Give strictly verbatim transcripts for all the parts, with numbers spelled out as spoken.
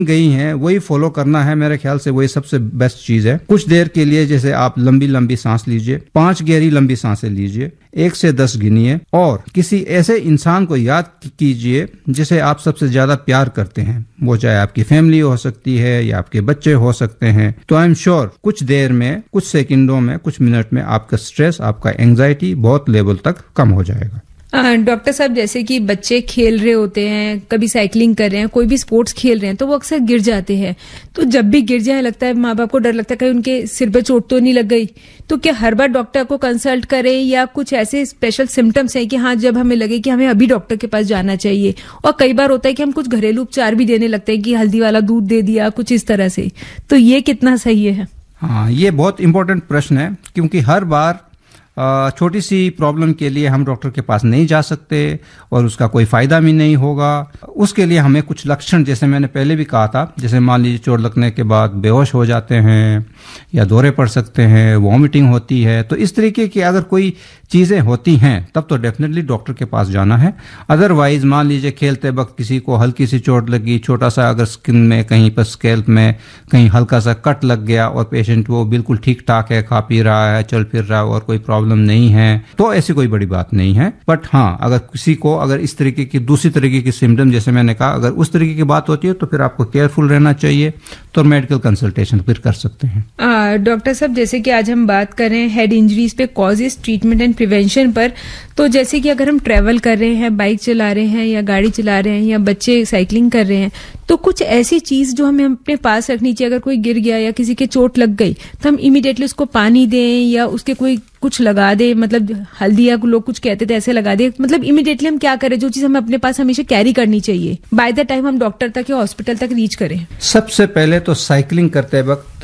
गई हैं वही फॉलो करना है, मेरे ख्याल से वही सबसे बेस्ट चीज है। कुछ देर के लिए जैसे आप लंबी लंबी सांस लीजिए, पांच गहरी लंबी सांसें लीजिए, एक से दस गिनिए और किसी ऐसे इंसान को याद कीजिए जिसे आप सबसे ज्यादा प्यार करते हैं। वो चाहे आपकी फैमिली हो सकती है या आपके बच्चे हो सकते हैं। तो आई एम श्योर कुछ देर में, कुछ सेकंडों में, कुछ मिनट में आपका स्ट्रेस, आपका एंजाइटी बहुत लेवल तक कम हो जाएगा। डॉक्टर साहब, जैसे कि बच्चे खेल रहे होते हैं, कभी साइकिलिंग कर रहे हैं, कोई भी स्पोर्ट्स खेल रहे हैं, तो वो अक्सर गिर जाते हैं। तो जब भी गिर जाए लगता है माँ बाप को डर लगता है कहीं उनके सिर पे चोट तो नहीं लग गई। तो क्या हर बार डॉक्टर को कंसल्ट करें या कुछ ऐसे स्पेशल सिम्टम्स हैं कि हाँ जब हमें लगे कि हमें अभी डॉक्टर के पास जाना चाहिए? और कई बार होता है कि हम कुछ घरेलू उपचार भी देने लगते हैं कि हल्दी वाला दूध दे दिया, कुछ इस तरह से। तो ये कितना सही है? हाँ, ये बहुत इंपॉर्टेंट प्रश्न है क्योंकि हर बार छोटी सी प्रॉब्लम के लिए हम डॉक्टर के पास नहीं जा सकते और उसका कोई फायदा भी नहीं होगा। उसके लिए हमें कुछ लक्षण, जैसे मैंने पहले भी कहा था, जैसे मान लीजिए चोट लगने के बाद बेहोश हो जाते हैं या दौरे पड़ सकते हैं, वॉमिटिंग होती है, तो इस तरीके की अगर कोई चीजें होती हैं तब तो डेफिनेटली डॉक्टर के पास जाना है। अदरवाइज मान लीजिए खेलते वक्त किसी को हल्की सी चोट लगी, छोटा सा अगर स्किन में कहीं पर स्कैल्प में कहीं हल्का सा कट लग गया और पेशेंट वो बिल्कुल ठीक ठाक है, खा पी रहा है, चल फिर रहा है और कोई प्रॉब्लम नहीं है, तो ऐसी कोई बड़ी बात नहीं है। बट हाँ, अगर किसी को अगर इस तरीके की दूसरी तरीके की सिम्टम, जैसे मैंने कहा, अगर उस तरीके की बात होती है तो फिर आपको केयरफुल रहना चाहिए, तो मेडिकल कंसल्टेशन फिर कर सकते हैं। डॉक्टर साहब, जैसे कि आज हम बात कर रहे हैं हेड इंजरीज पे, कॉजेज, ट्रीटमेंट एंड प्रिवेंशन पर, तो जैसे कि अगर हम ट्रेवल कर रहे हैं, बाइक चला रहे हैं या गाड़ी चला रहे हैं या बच्चे साइकिलिंग कर रहे हैं, तो कुछ ऐसी चीज जो हमें अपने पास रखनी चाहिए। अगर कोई गिर गया या किसी के चोट लग गई तो हम इमीडिएटली उसको पानी दें या उसके कोई कुछ लगा दे, मतलब हल्दी या लोग कुछ कहते थे ऐसे लगा दे, मतलब इमीडिएटली हम क्या करें जो चीज हमें अपने पास हमेशा कैरी करनी चाहिए बाय द टाइम हम डॉक्टर तक या हॉस्पिटल तक रीच करें? सबसे पहले तो साइकिलिंग करते वक्त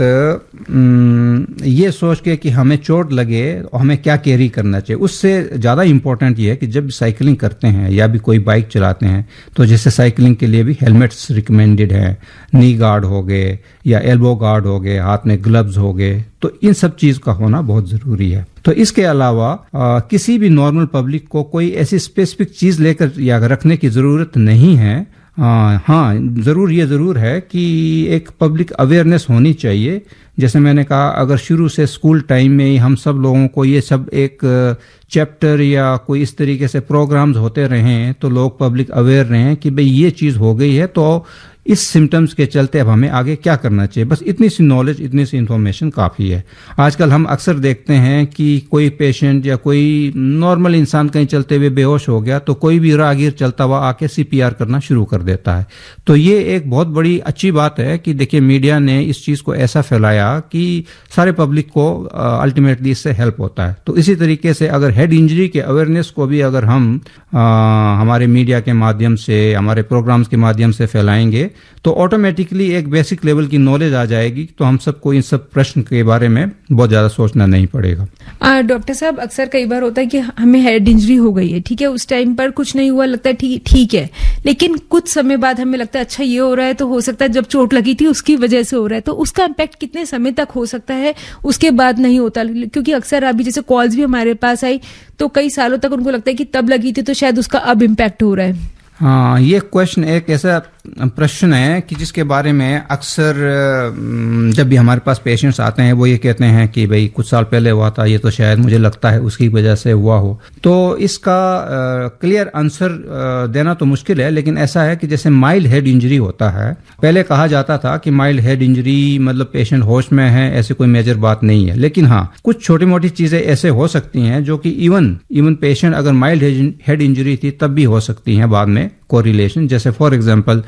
ये सोच के कि हमें चोट लगे और हमें क्या कैरी करना चाहिए, उससे ज्यादा इंपॉर्टेंट ये है कि जब साइकिलिंग करते हैं या भी कोई बाइक चलाते हैं तो जैसे साइकिलिंग के लिए भी हेलमेट्स रिकमेंडेड है, नी गार्ड हो गए या एल्बो गार्ड हो गए, हाथ में ग्लव्स हो गए, तो इन सब चीज का होना बहुत जरूरी है। तो इसके अलावा आ, किसी भी नॉर्मल पब्लिक को कोई ऐसी स्पेसिफिक चीज लेकर या रखने की जरूरत नहीं है। आ, हाँ, जरूर ये जरूर है कि एक पब्लिक अवेयरनेस होनी चाहिए। जैसे मैंने कहा, अगर शुरू से स्कूल टाइम में ही हम सब लोगों को ये सब एक चैप्टर या कोई इस तरीके से प्रोग्राम्स होते रहे तो लोग पब्लिक अवेयर रहे कि भाई ये चीज हो गई है तो इस सिम्टम्स के चलते अब हमें आगे क्या करना चाहिए, बस इतनी सी नॉलेज, इतनी सी इन्फॉर्मेशन काफ़ी है। आजकल हम अक्सर देखते हैं कि कोई पेशेंट या कोई नॉर्मल इंसान कहीं चलते हुए बेहोश हो गया तो कोई भी राहगीर चलता हुआ आके सीपीआर करना शुरू कर देता है। तो ये एक बहुत बड़ी अच्छी बात है कि देखिए मीडिया ने इस चीज़ को ऐसा फैलाया कि सारे पब्लिक को अल्टीमेटली इससे हेल्प होता है। तो इसी तरीके से अगर हेड इंजरी के अवेयरनेस को भी अगर हम आ, हमारे मीडिया के माध्यम से, हमारे प्रोग्राम्स के माध्यम से फैलाएंगे तो ऑटोमेटिकली एक बेसिक लेवल की नॉलेज आ जाएगी, तो हम सबको इन सब प्रश्न के बारे में बहुत ज्यादा सोचना नहीं पड़ेगा। डॉक्टर साहब, अक्सर कई बार होता है कि हमें हेड इंजरी हो गई है, ठीक है, उस टाइम पर कुछ नहीं हुआ, लगता है ठीक ठीक है, लेकिन कुछ समय बाद हमें लगता है अच्छा ये हो रहा है, तो हो सकता है जब चोट लगी थी उसकी वजह से हो रहा है, तो उसका इम्पैक्ट कितने समय तक हो सकता है, उसके बाद नहीं होता? क्योंकि अक्सर अभी जैसे कॉल्स भी हमारे पास आई तो कई सालों तक उनको लगता है कि तब लगी थी तो शायद उसका अब इम्पैक्ट हो रहा है। हाँ, ये क्वेश्चन एक ऐसा प्रश्न है कि जिसके बारे में अक्सर जब भी हमारे पास पेशेंट्स आते हैं वो ये कहते हैं कि भाई कुछ साल पहले हुआ था, ये तो शायद मुझे लगता है उसकी वजह से हुआ हो। तो इसका क्लियर आंसर देना तो मुश्किल है, लेकिन ऐसा है कि जैसे माइल्ड हेड इंजरी होता है, पहले कहा जाता था कि माइल्ड हेड इंजरी मतलब पेशेंट होश में है, ऐसे कोई मेजर बात नहीं है। लेकिन हाँ, कुछ छोटी मोटी चीजें ऐसे हो सकती हैं जो कि इवन इवन पेशेंट अगर माइल्ड हेड इंजरी थी तब भी हो सकती हैं बाद में कोरिलेशन। जैसे फॉर एग्जांपल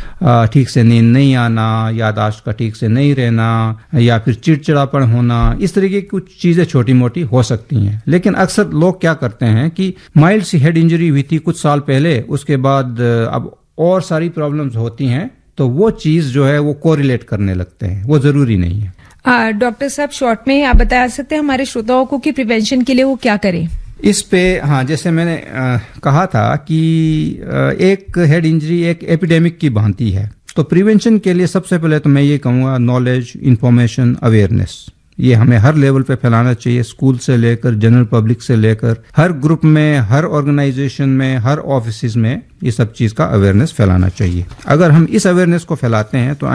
ठीक से नींद नहीं आना, याददाश्त का ठीक से नहीं रहना, या फिर चिड़चिड़ापन होना, इस तरीके की कुछ चीजें छोटी मोटी हो सकती हैं। लेकिन अक्सर लोग क्या करते हैं कि माइल्ड सी हेड इंजरी हुई थी कुछ साल पहले, उसके बाद अब और सारी प्रॉब्लम्स होती हैं, तो वो चीज जो है वो कोरिलेट करने लगते हैं, वो जरूरी नहीं है। डॉक्टर साहब, शॉर्ट में आप बता सकते हैं हमारे श्रोताओं को कि प्रिवेंशन के लिए वो क्या करें? इस पे हाँ, जैसे मैंने आ, कहा था कि आ, एक हेड इंजरी एक एपिडेमिक की भांति है, तो प्रिवेंशन के लिए सबसे पहले तो मैं ये कहूँगा नॉलेज, इंफॉर्मेशन, अवेयरनेस, ये हमें हर लेवल पे फैलाना चाहिए, स्कूल से लेकर जनरल पब्लिक से लेकर हर ग्रुप में, हर ऑर्गेनाइजेशन में, हर ऑफिस में ये सब चीज का अवेयरनेस फैलाना चाहिए। अगर हम इस अवेयरनेस को फैलाते हैं तो